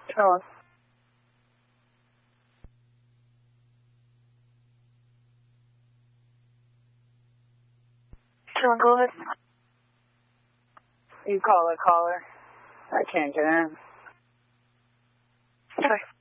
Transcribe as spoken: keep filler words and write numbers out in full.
Hello. Someone go ahead. You call a caller. I can't get in. Sorry.